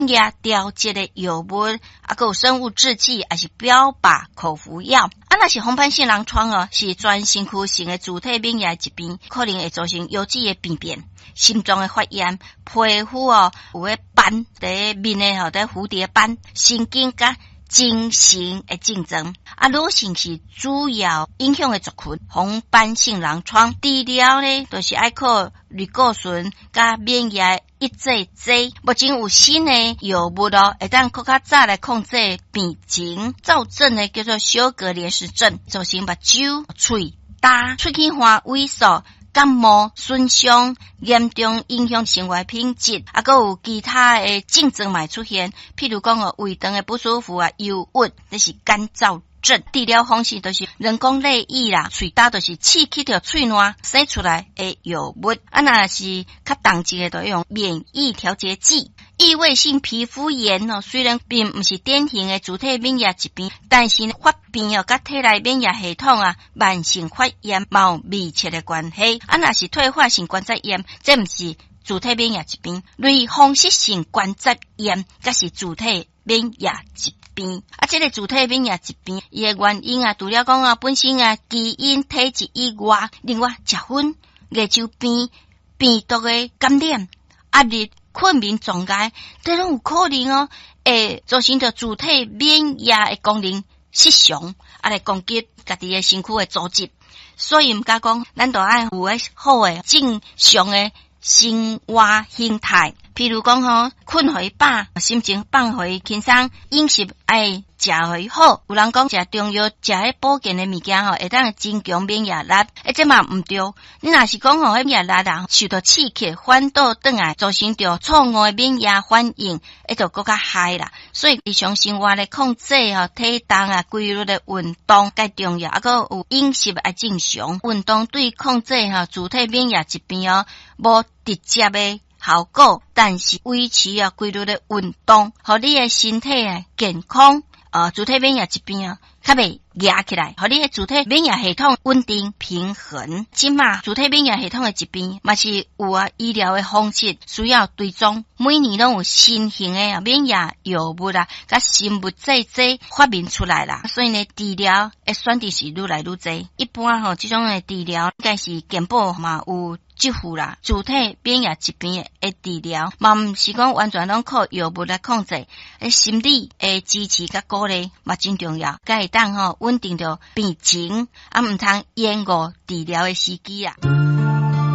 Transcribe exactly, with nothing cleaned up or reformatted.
压调节的药物，啊，还有生物制剂，还是标靶口服药。啊，若是红斑性狼疮哦，是全身躯性的主体免疫疾病，可能会造成腰子的病变、心脏的发炎、皮肤哦有个斑，在面的吼在蝴蝶斑、神经甲精神的症状。啊，女性是主要影响的族群，红斑性狼疮治疗呢，就是爱靠类固醇甲免疫抑制剂。目前有新的药物咯，会当更较早来控制病情。躁症呢叫做休格连氏症，造成目睭、喙、焦、喙齿花萎缩、感冒、损伤，严重影响生活品质，啊，还有其他的症状嘛出现，譬如讲哦，胃肠的不舒服啊、忧郁，这是干燥症。治疗方式就是人工泪液啦，喙焦就是刺激着喙烂生出来的药物，啊，若是较重症的，就用免疫调节剂。异位性皮肤炎哦，虽然并不是典型的主体免疫疾病，但是发病哦，甲体内免疫系统啊，慢性发炎有密切的关系。啊，若是退化性关节炎，这不是主体免疫疾病，类风湿性关节炎，才是主体免疫疾病。啊，这个主体免疫疾病，伊的原因啊，除了讲啊本身啊基因体质以外，另外食薰、眼周边、病毒的感染、压力、困眠状态，这拢有可能哦，会造成着主体免疫的功能失常，啊来攻击家己的身躯的组织。所以毋敢讲，咱都爱有个好的正常的生活形态，譬如讲吼，困互伊饱，心情放互伊轻松，饮食爱食互伊好。有人讲食中药，食迄保健的物件吼，会当增强免疫力，诶，这嘛毋对。你若是讲吼，迄免疫力啊受到刺激，反倒转来造成着错误的免疫反应，会就更加害啦。所以日常生活的控制吼，体重啊，规律的运动介重要，啊，个有饮食爱正常，运动对控制吼主体免疫疾病哦，无直接的效果，但是维持啊规律的运动，互你的身体啊健康，呃，主体免疫疾病啊，较袂压起来，互你的主体免疫系统稳定平衡。即嘛，主体免疫系统的疾病，嘛是有啊医疗的方式需要追踪，每年拢有新型的啊免疫药物啦，甲生物制剂发明出来啦，所以呢，治疗的选择是愈来愈多。一般吼，这种的治疗应该是健保嘛有支付啦，主体免疫疾病的治疗，嘛毋是讲完全拢靠药物来控制，诶，心理的支持甲鼓励嘛真重要，甲会当吼稳定着病情，啊毋通延误治疗的时机啊。